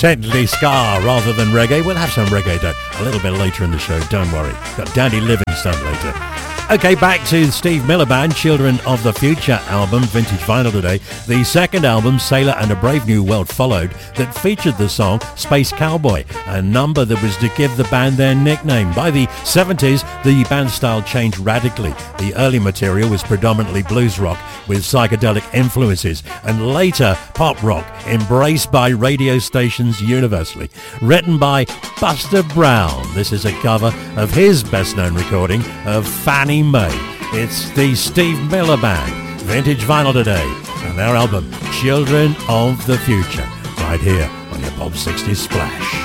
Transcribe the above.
Intently ska rather than reggae. We'll have some reggae though a little bit later in the show, don't worry. Got Dandy Livingstone later. Okay, back to the Steve Miller Band, Children of the Future album, vintage vinyl today. The second album, Sailor and a Brave New World, followed, that featured the song Space Cowboy, a number that was to give the band their nickname. By the 70s, the band style changed radically. The early material was predominantly blues rock with psychedelic influences, and later pop rock, embraced by radio stations universally. Written by Buster Brown, this is a cover of his best-known recording of Fannie Mae. It's the Steve Miller Band, vintage vinyl today, and their album Children of the Future, right here on your Pop 60s Splash.